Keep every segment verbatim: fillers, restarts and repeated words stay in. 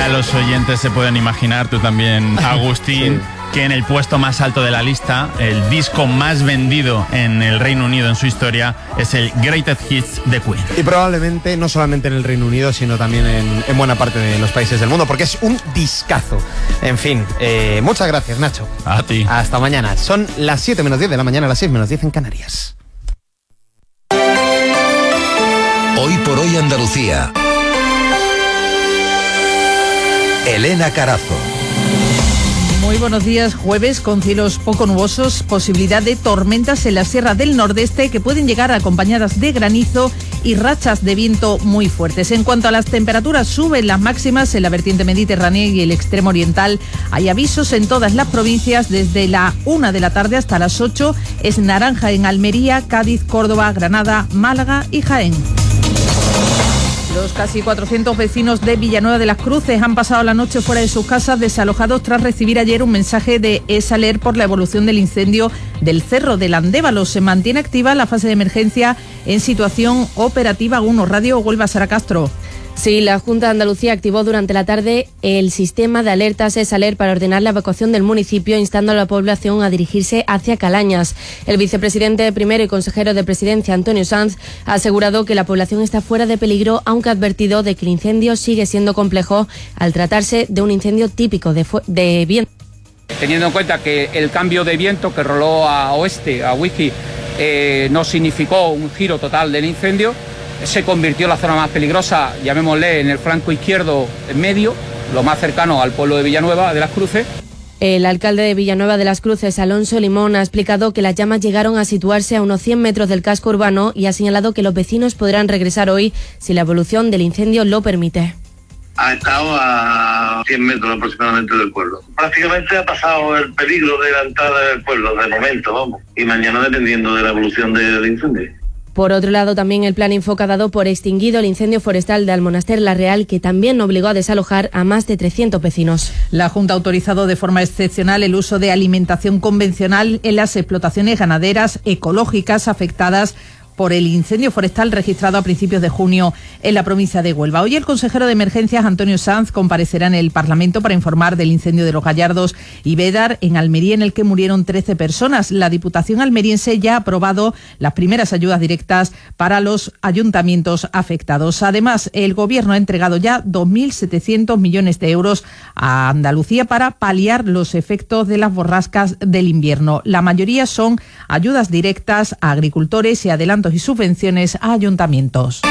los oyentes se pueden imaginar, tú también, Agustín, sí, que en el puesto más alto de la lista, el disco más vendido en el Reino Unido en su historia, es el Greatest Hits de Queen. Y probablemente no solamente en el Reino Unido, sino también en, en buena parte de los países del mundo, porque es un discazo. En fin, eh, muchas gracias, Nacho. A ti. Hasta mañana. Son las siete menos diez de la mañana, las seis menos diez en Canarias. Hoy por hoy Andalucía. Elena Carazo. Muy buenos días. Jueves con cielos poco nubosos, posibilidad de tormentas en la Sierra del Nordeste que pueden llegar acompañadas de granizo y rachas de viento muy fuertes. En cuanto a las temperaturas, suben las máximas en la vertiente mediterránea y el extremo oriental. Hay avisos en todas las provincias desde la una de la tarde hasta las ocho. Es naranja en Almería, Cádiz, Córdoba, Granada, Málaga y Jaén. Los casi cuatrocientos vecinos de Villanueva de las Cruces han pasado la noche fuera de sus casas desalojados tras recibir ayer un mensaje de ESALER por la evolución del incendio del Cerro del Andévalo. Se mantiene activa la fase de emergencia en situación operativa. uno Radio Huelva, Sara Castro. Sí, la Junta de Andalucía activó durante la tarde el sistema de alertas ESALER para ordenar la evacuación del municipio, instando a la población a dirigirse hacia Calañas. El vicepresidente primero y consejero de Presidencia, Antonio Sanz, ha asegurado que la población está fuera de peligro, aunque ha advertido de que el incendio sigue siendo complejo al tratarse de un incendio típico de, de viento. Teniendo en cuenta que el cambio de viento que roló a oeste, a Wiki, eh, no significó un giro total del incendio, se convirtió en la zona más peligrosa, llamémosle en el flanco izquierdo medio, lo más cercano al pueblo de Villanueva de las Cruces. El alcalde de Villanueva de las Cruces, Alonso Limón, ha explicado que las llamas llegaron a situarse a unos cien metros del casco urbano y ha señalado que los vecinos podrán regresar hoy si la evolución del incendio lo permite. Ha estado a cien metros aproximadamente del pueblo. Prácticamente ha pasado el peligro de la entrada del pueblo, de momento, vamos. Y mañana dependiendo de la evolución del incendio. Por otro lado, también el plan Infoca ha dado por extinguido el incendio forestal de Almonaster La Real, que también obligó a desalojar a más de trescientos vecinos. La Junta ha autorizado de forma excepcional el uso de alimentación convencional en las explotaciones ganaderas ecológicas afectadas por el incendio forestal registrado a principios de junio en la provincia de Huelva. Hoy el consejero de Emergencias, Antonio Sanz, comparecerá en el Parlamento para informar del incendio de Los Gallardos y Bédar, en Almería, en el que murieron trece personas. La Diputación almeriense ya ha aprobado las primeras ayudas directas para los ayuntamientos afectados. Además, el Gobierno ha entregado ya dos mil setecientos millones de euros a Andalucía para paliar los efectos de las borrascas del invierno. La mayoría son ayudas directas a agricultores y adelantos y subvenciones a ayuntamientos.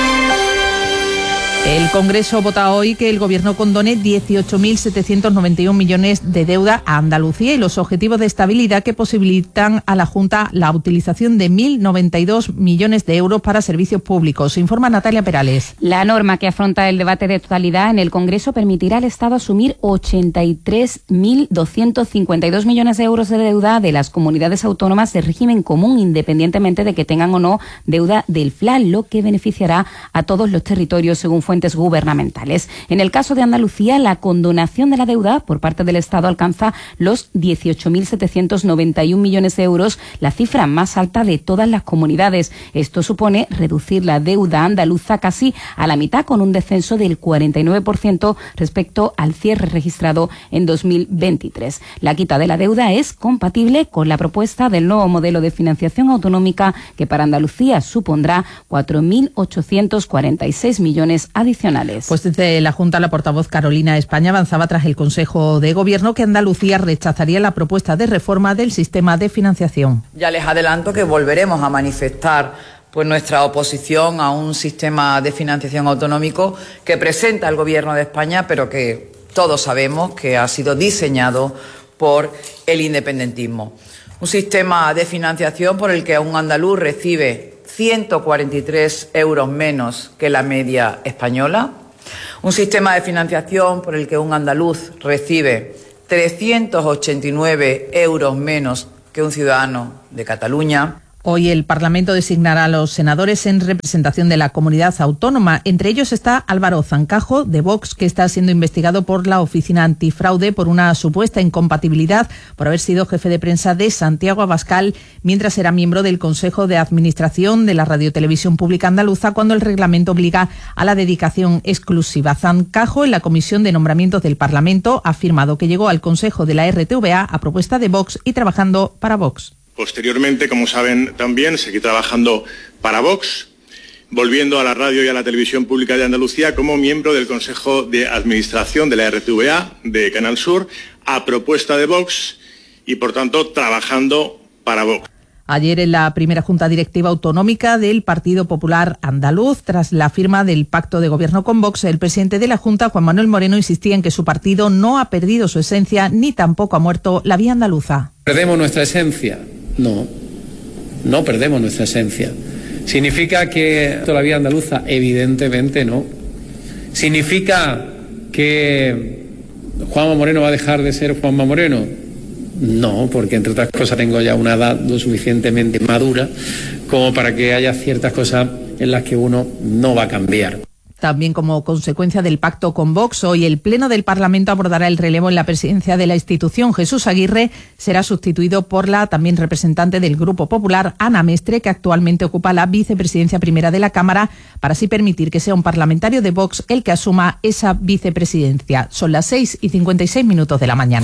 El Congreso vota hoy que el Gobierno condone dieciocho mil setecientos noventa y uno millones de deuda a Andalucía y los objetivos de estabilidad que posibilitan a la Junta la utilización de mil noventa y dos millones de euros para servicios públicos. Informa Natalia Perales. La norma que afronta el debate de totalidad en el Congreso permitirá al Estado asumir ochenta y tres mil doscientos cincuenta y dos millones de euros de deuda de las comunidades autónomas de régimen común, independientemente de que tengan o no deuda del F L A, lo que beneficiará a todos los territorios según fuentes gubernamentales. En el caso de Andalucía, la condonación de la deuda por parte del Estado alcanza los dieciocho mil setecientos noventa y uno millones de euros, la cifra más alta de todas las comunidades. Esto supone reducir la deuda andaluza casi a la mitad, con un descenso del cuarenta y nueve por ciento respecto al cierre registrado en dos mil veintitrés. La quita de la deuda es compatible con la propuesta del nuevo modelo de financiación autonómica, que para Andalucía supondrá cuatro mil ochocientos cuarenta y seis millones adicionales. Pues desde la Junta, la portavoz Carolina España avanzaba tras el Consejo de Gobierno que Andalucía rechazaría la propuesta de reforma del sistema de financiación. Ya les adelanto que volveremos a manifestar pues nuestra oposición a un sistema de financiación autonómico que presenta el Gobierno de España, pero que todos sabemos que ha sido diseñado por el independentismo. Un sistema de financiación por el que un andaluz recibe ciento cuarenta y tres euros menos que la media española. Un sistema de financiación por el que un andaluz recibe trescientos ochenta y nueve euros menos que un ciudadano de Cataluña. Hoy el Parlamento designará a los senadores en representación de la comunidad autónoma. Entre ellos está Álvaro Zancajo, de Vox, que está siendo investigado por la Oficina Antifraude por una supuesta incompatibilidad por haber sido jefe de prensa de Santiago Abascal mientras era miembro del Consejo de Administración de la Radiotelevisión Pública Andaluza, cuando el reglamento obliga a la dedicación exclusiva. Zancajo, en la Comisión de Nombramientos del Parlamento, ha afirmado que llegó al Consejo de la R T V A a propuesta de Vox y trabajando para Vox. Posteriormente, como saben también, seguí trabajando para Vox, volviendo a la radio y a la televisión pública de Andalucía como miembro del Consejo de Administración de la R T V A de Canal Sur, a propuesta de Vox y, por tanto, trabajando para Vox. Ayer en la primera Junta Directiva Autonómica del Partido Popular Andaluz, tras la firma del pacto de gobierno con Vox, el presidente de la Junta, Juan Manuel Moreno, insistía en que su partido no ha perdido su esencia ni tampoco ha muerto la vía andaluza. ¿Perdemos nuestra esencia? No, no perdemos nuestra esencia. ¿Significa que la vía andaluza? Evidentemente no. ¿Significa que Juanma Moreno va a dejar de ser Juanma Moreno? No, porque entre otras cosas tengo ya una edad lo suficientemente madura como para que haya ciertas cosas en las que uno no va a cambiar. También como consecuencia del pacto con Vox, hoy el Pleno del Parlamento abordará el relevo en la presidencia de la institución. Jesús Aguirre será sustituido por la también representante del Grupo Popular, Ana Mestre, que actualmente ocupa la vicepresidencia primera de la Cámara, para así permitir que sea un parlamentario de Vox el que asuma esa vicepresidencia. Son las seis y cincuenta y seis minutos de la mañana.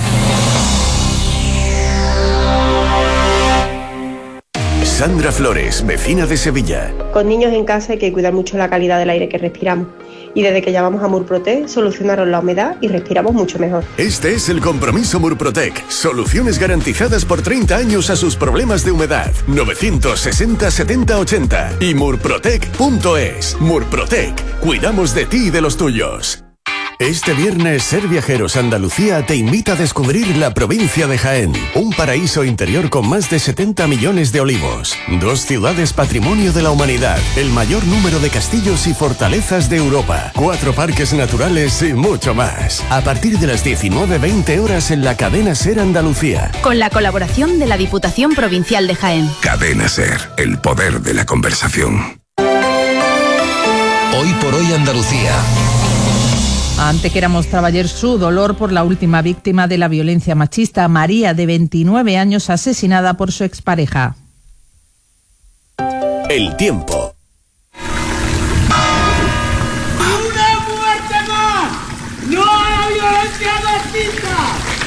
Sandra Flores, vecina de Sevilla. Con niños en casa hay que cuidar mucho la calidad del aire que respiramos. Y desde que llamamos a Murprotec, solucionaron la humedad y respiramos mucho mejor. Este es el compromiso Murprotec. Soluciones garantizadas por treinta años a sus problemas de humedad. novecientos sesenta setenta ochenta y murprotec punto es. Murprotec. Cuidamos de ti y de los tuyos. Este viernes, Ser Viajeros Andalucía te invita a descubrir la provincia de Jaén, un paraíso interior con más de setenta millones de olivos, dos ciudades patrimonio de la humanidad, el mayor número de castillos y fortalezas de Europa, cuatro parques naturales y mucho más. A partir de las diecinueve veinte horas en la cadena Ser Andalucía. Con la colaboración de la Diputación Provincial de Jaén. Cadena Ser, el poder de la conversación. Hoy por hoy Andalucía. Ante que era mostraba ayer su dolor por la última víctima de la violencia machista, María, de veintinueve años, asesinada por su expareja. El tiempo. ¡Una muerte más! ¡No a la violencia machista!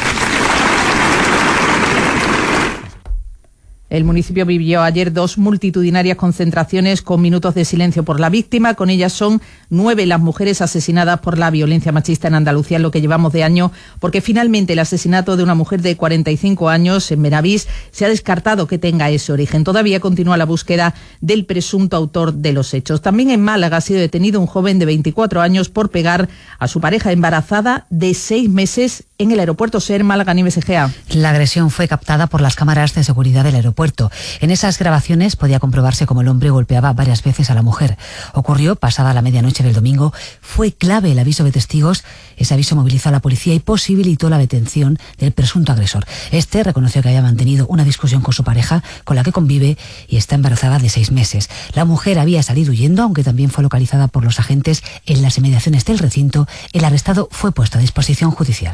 El municipio vivió ayer dos multitudinarias concentraciones con minutos de silencio por la víctima. Con ellas son nueve las mujeres asesinadas por la violencia machista en Andalucía en lo que llevamos de año, porque finalmente el asesinato de una mujer de cuarenta y cinco años en Benavís se ha descartado que tenga ese origen. Todavía continúa la búsqueda del presunto autor de los hechos. También en Málaga ha sido detenido un joven de veinticuatro años por pegar a su pareja embarazada de seis meses en el aeropuerto SER Málaga-Nieves Egea. La agresión fue captada por las cámaras de seguridad del aeropuerto. En esas grabaciones podía comprobarse cómo el hombre golpeaba varias veces a la mujer. Ocurrió pasada la medianoche del domingo. Fue clave el aviso de testigos. Ese aviso movilizó a la policía y posibilitó la detención del presunto agresor. Este reconoció que había mantenido una discusión con su pareja, con la que convive, y está embarazada de seis meses. La mujer había salido huyendo, aunque también fue localizada por los agentes en las inmediaciones del recinto. El arrestado fue puesto a disposición judicial.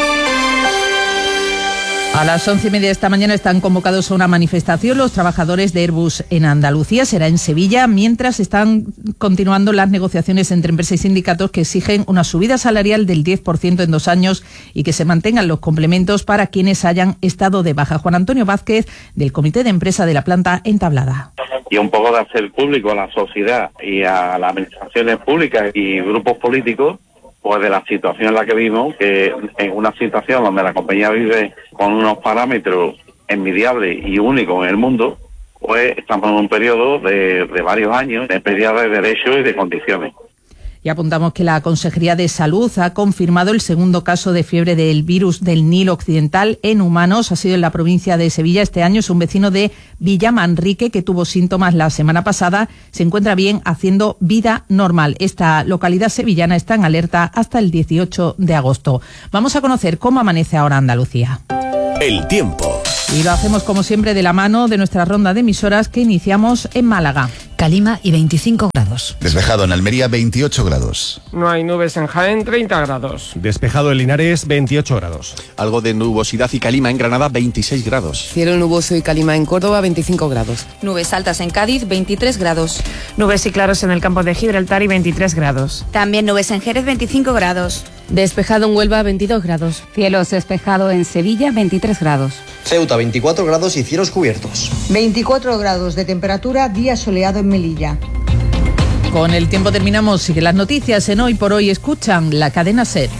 A las once y media de esta mañana están convocados a una manifestación los trabajadores de Airbus en Andalucía. Será en Sevilla, mientras están continuando las negociaciones entre empresas y sindicatos que exigen una subida salarial del diez por ciento en dos años y que se mantengan los complementos para quienes hayan estado de baja. Juan Antonio Vázquez, del Comité de Empresa de la planta Entablada. Y un poco de hacer público a la sociedad y a las administraciones públicas y grupos políticos, pues de la situación en la que vivimos, que en una situación donde la compañía vive con unos parámetros envidiables y únicos en el mundo, pues estamos en un periodo de, de varios años de pérdida de derechos y de condiciones. Y apuntamos que la Consejería de Salud ha confirmado el segundo caso de fiebre del virus del Nilo Occidental en humanos. Ha sido en la provincia de Sevilla. Este año es un vecino de Villamanrique que tuvo síntomas la semana pasada. Se encuentra bien, haciendo vida normal. Esta localidad sevillana está en alerta hasta el dieciocho de agosto. Vamos a conocer cómo amanece ahora Andalucía. El tiempo. Y lo hacemos como siempre de la mano de nuestra ronda de emisoras que iniciamos en Málaga. Calima y veinticinco grados. Despejado en Almería, veintiocho grados. No hay nubes en Jaén, treinta grados. Despejado en Linares, veintiocho grados. Algo de nubosidad y calima en Granada, veintiséis grados. Cielo nuboso y calima en Córdoba, veinticinco grados. Nubes altas en Cádiz, veintitrés grados. Nubes y claros en el campo de Gibraltar y veintitrés grados. También nubes en Jerez, veinticinco grados. Despejado en Huelva, veintidós grados. Cielos despejado en Sevilla, veintitrés grados. Ceuta, veinticuatro grados y cielos cubiertos. veinticuatro grados de temperatura, día soleado en Melilla. Con el tiempo terminamos. Sigue las noticias en Hoy por Hoy. Escuchan la cadena SER.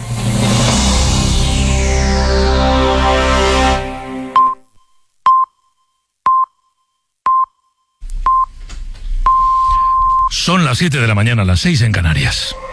Son las siete de la mañana, las seis en Canarias.